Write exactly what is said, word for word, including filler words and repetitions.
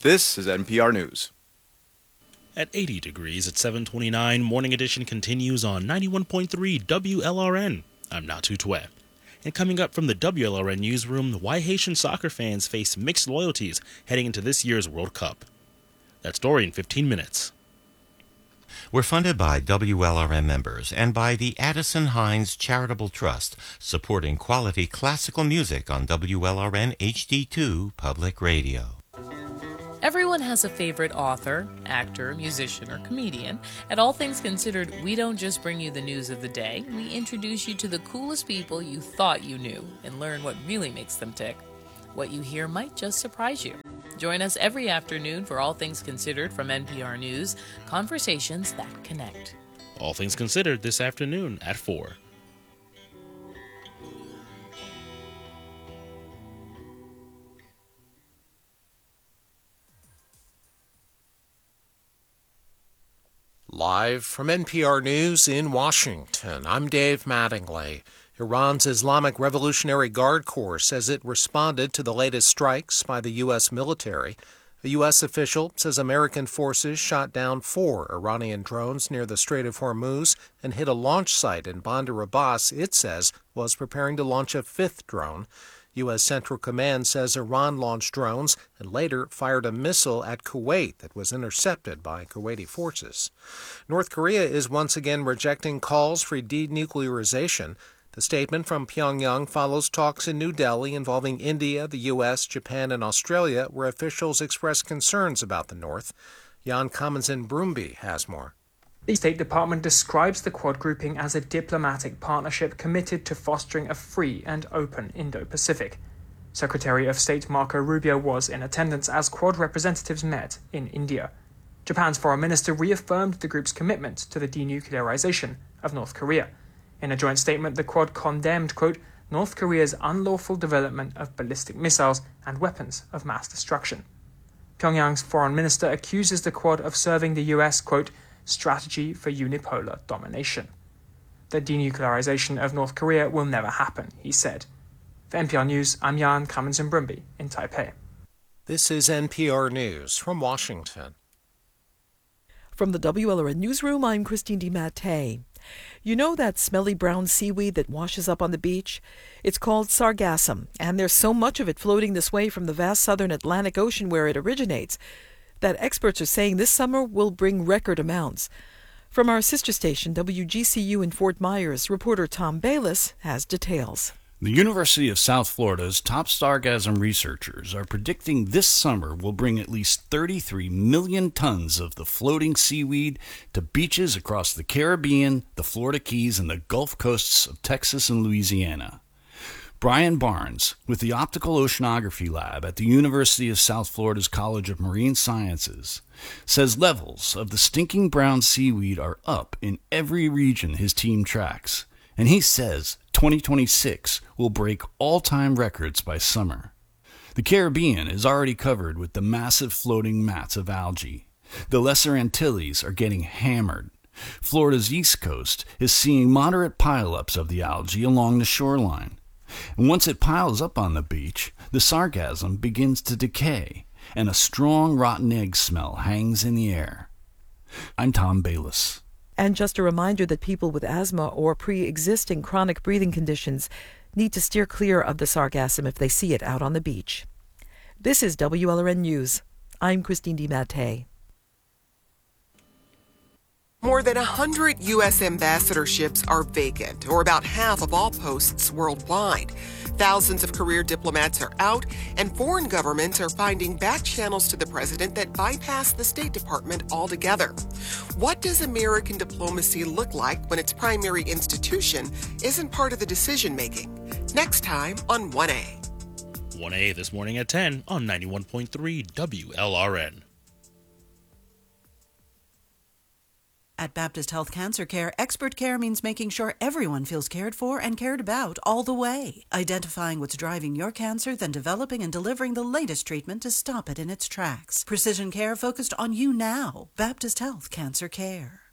This is N P R News. At eighty degrees at seven twenty-nine, Morning Edition continues on ninety-one point three W L R N. I'm Natu Tue. And coming up from the W L R N newsroom, why Haitian soccer fans face mixed loyalties heading into this year's World Cup. That story in fifteen minutes. We're funded by W L R N members and by the Addison Hines Charitable Trust, supporting quality classical music on W L R N H D two Public Radio. Everyone has a favorite author, actor, musician, or comedian. At All Things Considered, we don't just bring you the news of the day. We introduce you to the coolest people you thought you knew and learn what really makes them tick. What you hear might just surprise you. Join us every afternoon for All Things Considered from N P R News, conversations that connect. All Things Considered this afternoon at four. Live from N P R News in Washington, I'm Dave Mattingly. Iran's Islamic Revolutionary Guard Corps says it responded to the latest strikes by the U S military. A U S official says American forces shot down four Iranian drones near the Strait of Hormuz and hit a launch site in Bandar Abbas it says was preparing to launch a fifth drone. U S Central Command says Iran launched drones and later fired a missile at Kuwait that was intercepted by Kuwaiti forces. North Korea is once again rejecting calls for denuclearization. The statement from Pyongyang follows talks in New Delhi involving India, the U S, Japan, and Australia, where officials expressed concerns about the North. Jan Kamenzin-Brumby has more. The State Department describes the Quad grouping as a diplomatic partnership committed to fostering a free and open Indo-Pacific. Secretary of State Marco Rubio was in attendance as Quad representatives met in India. Japan's foreign minister reaffirmed the group's commitment to the denuclearization of North Korea. In a joint statement, the Quad condemned, quote, North Korea's unlawful development of ballistic missiles and weapons of mass destruction. Pyongyang's foreign minister accuses the Quad of serving the U S, quote, strategy for unipolar domination. The denuclearization of North Korea will never happen, he said. For N P R News, I'm Jan Kamenzin-Brumby in Taipei. This is N P R News from Washington. From the W L R N Newsroom, I'm Christine DiMattei. You know that smelly brown seaweed that washes up on the beach? It's called sargassum, and there's so much of it floating this way from the vast southern Atlantic Ocean where it originates that experts are saying this summer will bring record amounts. From our sister station, W G C U in Fort Myers, reporter Tom Bayliss has details. The University of South Florida's top sargassum researchers are predicting this summer will bring at least thirty-three million tons of the floating seaweed to beaches across the Caribbean, the Florida Keys, and the Gulf coasts of Texas and Louisiana. Brian Barnes, with the Optical Oceanography Lab at the University of South Florida's College of Marine Sciences, says levels of the stinking brown seaweed are up in every region his team tracks, and he says twenty twenty-six will break all-time records by summer. The Caribbean is already covered with the massive floating mats of algae. The Lesser Antilles are getting hammered. Florida's East Coast is seeing moderate pileups of the algae along the shoreline. And once it piles up on the beach, the sargassum begins to decay, and a strong rotten egg smell hangs in the air. I'm Tom Bayliss. And just a reminder that people with asthma or pre-existing chronic breathing conditions need to steer clear of the sargassum if they see it out on the beach. This is W L R N News. I'm Christine DiMattei. More than one hundred U S ambassadorships are vacant, or about half of all posts worldwide. Thousands of career diplomats are out, and foreign governments are finding back channels to the president that bypass the State Department altogether. What does American diplomacy look like when its primary institution isn't part of the decision-making? Next time on one A. one A this morning at ten on ninety-one point three W L R N. At Baptist Health Cancer Care, expert care means making sure everyone feels cared for and cared about all the way. Identifying what's driving your cancer, then developing and delivering the latest treatment to stop it in its tracks. Precision care focused on you now. Baptist Health Cancer Care.